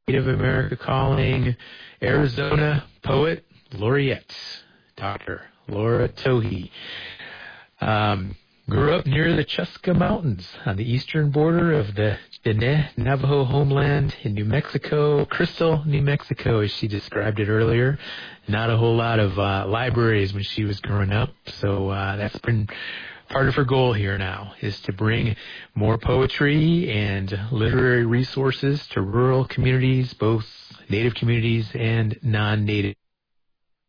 Native America Calling Arizona Poet Laureate, Dr. Laura Tohe. Grew up near the Chusca Mountains on the eastern border of the Diné Navajo homeland in New Mexico, Crystal, New Mexico, as she described it earlier. Not a whole lot of libraries when she was growing up, so that's been part of her goal here now, is to bring more poetry and literary resources to rural communities, both Native communities and non-Native